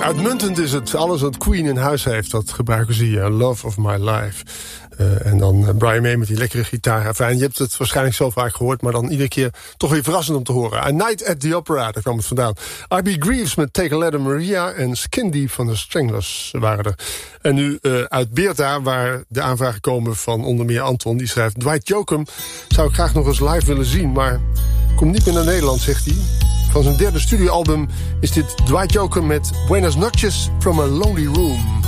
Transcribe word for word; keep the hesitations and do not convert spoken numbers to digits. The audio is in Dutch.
Uitmuntend is het. Alles wat Queen in huis heeft, dat gebruiken ze hier. Love of my life. Uh, en dan uh, Brian May met die lekkere gitaar. Enfin, je hebt het waarschijnlijk zo vaak gehoord, maar dan iedere keer toch weer verrassend om te horen. A Night at the Opera, daar kwam het vandaan. I B Greaves met Take a Letter Maria en Skin Deep van de Stranglers waren er. En nu uh, uit Beerta, waar de aanvragen komen van onder meer Anton. Die schrijft, Dwight Yoakam zou ik graag nog eens live willen zien, maar kom niet meer naar Nederland, zegt hij. Van zijn derde studioalbum is dit Dwight Yoakam met Buenas Noches from a Lonely Room.